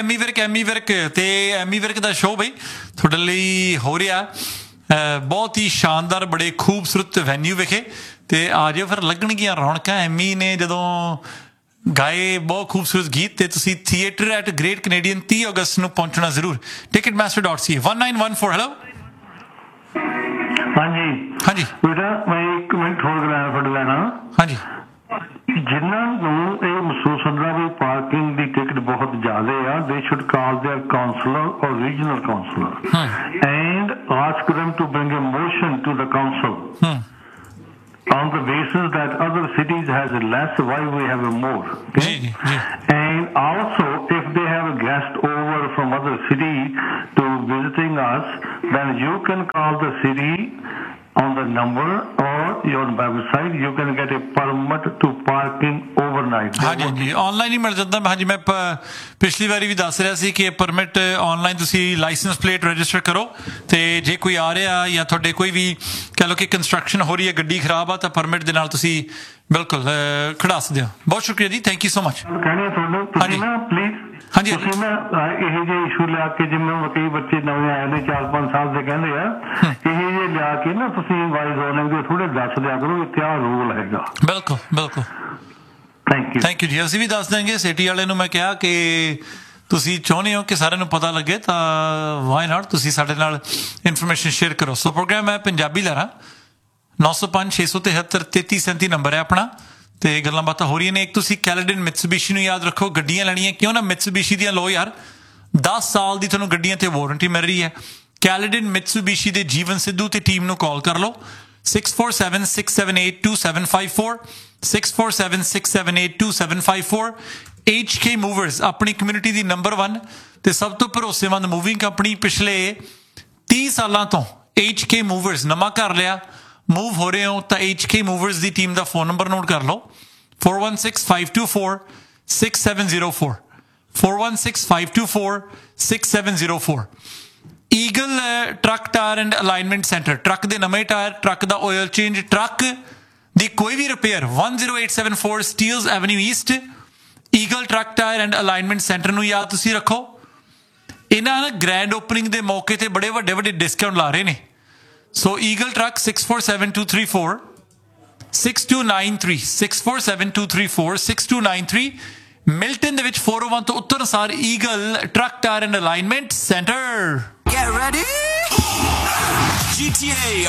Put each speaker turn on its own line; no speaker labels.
ਐਮੀ ਵਿਰਕ ਤੇ ਐਮੀ ਵਿਰਕ ਦਾ ਸ਼ੋਅ ਬਈ ਤੁਹਾਡੇ ਲਈ ਹੋ ਰਿਹਾ ਬਹੁਤ ਹੀ ਸ਼ਾਨਦਾਰ ਬੜੇ ਖੂਬਸੂਰਤ ਵੈਨਿਊ ਵਿਖੇ ਤੇ ਆ ਜਾਓ ਫਿਰ ਲੱਗਣਗੀਆਂ ਰੌਣਕਾਂ ਐਮੀ ਨੇ ਜਦੋਂ ਗਾਏ ਬਹੁਤ ਖੂਬਸੂਰਤ ਗੀਤ ਤੇ ਤੁਸੀਂ ਥੀਏਟਰ ਐਟ ਗ੍ਰੇਟ ਕੈਨੇਡੀਅਨ 30 ਅਗਸਤ ਨੂੰ ਪਹੁੰਚਣਾ ਜ਼ਰੂਰ ticketmaster.ca 1914 ਹੈਲੋ
ਹਾਂਜੀ ਬੇਟਾ ਮੈਂ ਇੱਕ ਮਿੰਟ ਹੋਰ ਫੜ ਲੈਣਾ
ਹਾਂਜੀ
ਜਿਨ੍ਹਾਂ ਨੂੰ ਇਹ ਮਹਿਸੂਸ ਹੁੰਦਾ ਵੀ ਪਾਰਕਿੰਗ ਦੀ ਟਿਕਟ ਬਹੁਤ ਜ਼ਿਆਦਾ ਆ ਦੇ ਸ਼ੁੱਡ ਕਾਲ देयर ਕਾਉਂਸਲਰ ਔਰ regional councillor and ask them to bring a motion to the council on the basis that other cities has less, why we have more. Okay? And also, if they have a guest over from other city to visiting us, then you can call the city on the number or your website. You can get a permit to parking overnight.
ਹਾਂਜੀ online ਹੀ ਮਿਲ ਜਾਂਦਾ ਹਾਂਜੀ ਮੈਂ ਪਿਛਲੀ ਵਾਰੀ ਵੀ ਦੱਸ ਰਿਹਾ ਸੀ ਕਿ permit online ਤੁਸੀਂ ਲਾਇਸੈਂਸ ਪਲੇਟ ਰਜਿਸਟਰ ਕਰੋ ਤੇ ਜੇ ਕੋਈ ਆ ਰਿਹਾ ਜਾਂ ਤੁਹਾਡੇ ਕੋਈ ਵੀ ਕਹਿ ਲਓ ਕਿ ਕੰਸਟਰਕਸ਼ਨ ਹੋ ਰਹੀ ਹੈ ਗੱਡੀ ਖਰਾਬ ਆ ਤਾਂ ਪਰਮਿਟ ਦੇ ਨਾਲ ਤੁਸੀਂ ਬਿਲਕੁਲ ਖੜਾ ਸਕਦੇ ਹੋ ਬਹੁਤ ਸ਼ੁਕਰੀਆ ਜੀ ਥੈਂਕ ਯੂ ਸੋ ਮਚ
ਹਾਂਜੀ ਪਲੀਜ਼ ਹਾਂਜੀ ਤੁਸੀਂ ਨਾ ਇਹ ਜਿਹੇ ਇਸ਼ੂ ਲਿਆ ਕੇ ਜਿਵੇਂ ਕਈ ਬੱਚੇ ਨਵੇਂ ਆਏ ਨੇ 4-5 ਸਾਲ ਦੇ ਕਹਿੰਦੇ ਆ ਇਹ ਜਿਹੇ ਲਿਆ ਕੇ ਨਾ ਤੁਸੀਂ ਵਾਈਜ਼ ਹੋਣੇ ਦੇ ਥੋੜੇ ਦੱਸ ਦਿਆ ਕਰੋ ਇੱਥੇ ਆਹ ਰੂਲ ਹੈਗਾ
ਬਿਲਕੁਲ ਬਿਲਕੁਲ ਥੈਂਕ ਯੂ ਜੀ ਅਸੀਂ ਵੀ ਦੱਸ ਦਾਂਗੇ ਸਿਟੀ ਵਾਲੇ ਨੂੰ ਮੈਂ ਕਿਹਾ ਕਿ ਤੁਸੀਂ ਚਾਹੁੰਦੇ ਹੋ ਕਿ ਸਾਰਿਆਂ ਨੂੰ ਪਤਾ ਲੱਗੇ ਤਾਂ ਵਾਈ ਨਾਟ ਤੁਸੀਂ ਸਾਡੇ ਨਾਲ ਇਨਫੋਰਮੇਸ਼ਨ ਸ਼ੇਅਰ ਕਰੋ ਸੋ ਪ੍ਰੋਗਰਾਮ ਹੈ ਪੰਜਾਬੀ ਲਹਿਰਾਂ 905-673-3337 ਨੰਬਰ ਹੈ ਆਪਣਾ ਤੇ ਗੱਲਾਂ ਬਾਤਾਂ ਹੋ ਰਹੀਆਂ ਨੇ ਇੱਕ ਤੁਸੀਂ ਕੈਲੇਡਨ ਮਿਟਸੂਬੀਸ਼ੀ ਨੂੰ ਯਾਦ ਰੱਖੋ ਗੱਡੀਆਂ ਲੈਣੀਆਂ ਕਿਉਂ ਨਾ ਮਿਟਸੂਬੀਸ਼ੀ ਦੀਆਂ ਲਓ ਯਾਰ 10 ਸਾਲ ਦੀ ਤੁਹਾਨੂੰ ਗੱਡੀਆਂ ਤੇ ਵਾਰੰਟੀ ਮਿਲ ਰਹੀ ਹੈ ਕੈਲੇਡਨ ਮਿਟਸੂਬੀਸ਼ੀ ਦੇ ਜੀਵਨ ਸਿੱਧੂ ਤੇ ਟੀਮ ਨੂੰ ਕਾਲ ਕਰ ਲਓ 647-678-2754 647-678-2754 HK Movers ਆਪਣੀ ਕਮਿਊਨਿਟੀ ਦੀ ਨੰਬਰ 1 ਤੇ ਸਭ ਤੋਂ ਭਰੋਸੇਮੰਦ ਮੂਵਿੰਗ ਕੰਪਨੀ ਪਿਛਲੇ 30 ਸਾਲਾਂ ਤੋਂ HK Movers ਨਵਾਂ ਘਰ ਲਿਆ ਮੂਵ ਹੋ ਰਹੇ ਹੋ ਤਾਂ HK Movers ਦੀ ਟੀਮ ਦਾ ਫੋਨ ਨੰਬਰ ਨੋਟ ਕਰ ਲਓ 4165246704 4165246704 eagle truck tyre and alignment centre truck ਦੇ ਨਵੇਂ ਟਾਇਰ ਟਰੱਕ ਦਾ ਆਇਲ ਚੇਂਜ ਟਰੱਕ ਦੀ ਕੋਈ ਵੀ repair 10874 Steeles avenue East eagle truck tyre and alignment centre ਨੂੰ ਯਾਦ ਤੁਸੀਂ ਰੱਖੋ ਇਹਨਾਂ ਨਾ ਗ੍ਰੈਂਡ ਓਪਨਿੰਗ ਦੇ ਮੌਕੇ ਤੇ ਬੜੇ ਵੱਡੇ ਡਿਸਕਾਊਂਟ ਲਾ ਰਹੇ ਨੇ ਸੋ ਈਗਲ ਟਰੱਕ 647234 6293 647234 6293 ਮਿਲਟਨ ਦੇ ਵਿੱਚ 401 ਤੋਂ ਉੱਤਰ ਅਨਸਾਰ eagle truck tyre and alignment centre
Get ready! GTA